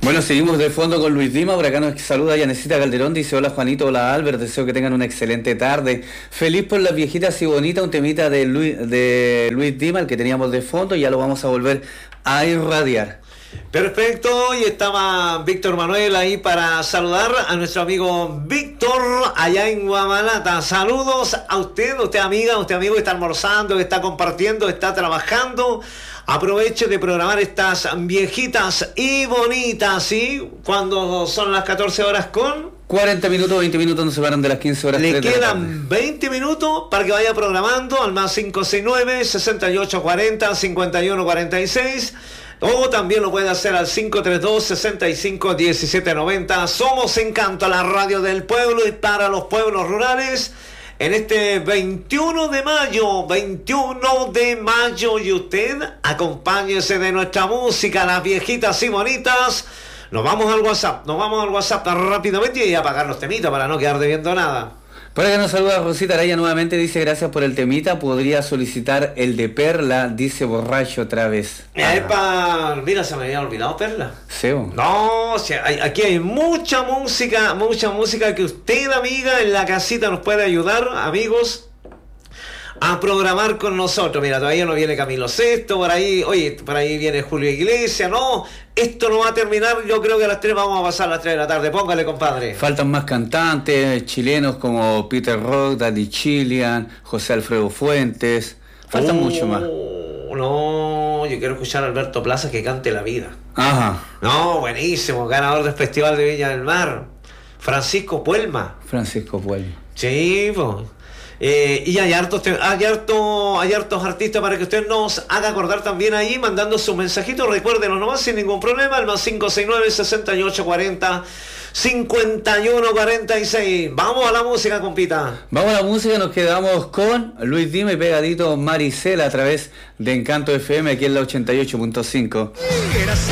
Bueno, seguimos de fondo con Luis Dima. Por acá nos saluda Yanecita Calderón, dice: hola Juanito, hola Albert, deseo que tengan una excelente tarde. Feliz por las viejitas y bonitas, un temita de Luis Dima, el que teníamos de fondo, y ya lo vamos a volver a irradiar. Perfecto, y estaba Víctor Manuel ahí para saludar a nuestro amigo Víctor allá en Guamalata. Saludos a usted amiga, usted amigo que está almorzando, que está compartiendo, que está trabajando. Aproveche de programar estas viejitas y bonitas, ¿sí? Cuando son las 14 horas con 40 minutos, 20 minutos nos separan de las 15 horas. Le quedan 20 minutos para que vaya programando al más 569-6840-5146. O también lo puede hacer al 532-651790. Somos Encanto, la radio del pueblo y para los pueblos rurales. En este 21 de mayo, y usted acompáñese de nuestra música, las viejitas y bonitas. Nos vamos al WhatsApp rápidamente y apagar los temitas para no quedar debiendo nada. Por acá nos saluda Rosita Araya nuevamente, dice: gracias por el temita, podría solicitar el de Perla, dice borracho otra vez. Mira, se me había olvidado Perla. ¿Seo? No, o sea, aquí hay mucha música que usted, amiga, en la casita nos puede ayudar, amigos, a programar con nosotros. Mira, todavía no viene Camilo Sesto, por ahí viene Julio Iglesias. No, esto no va a terminar, yo creo que a las 3 vamos a pasar las 3 de la tarde. Póngale, compadre. Faltan más cantantes chilenos como Peter Rock, Daddy Chilean, José Alfredo Fuentes. Faltan mucho más. No, yo quiero escuchar a Alberto Plaza que cante La Vida. Ajá. No, buenísimo, ganador del Festival de Viña del Mar. Francisco Puelma. Sí, pues. Y hay hartos artistas para que usted nos haga acordar también ahí, mandando su mensajito. Recuérdenos nomás sin ningún problema, al más 569-6840-5146. Vamos a la música, compita. Vamos a la música, nos quedamos con Luis Dima y pegadito Maricela a través de Encanto FM aquí en la 88.5.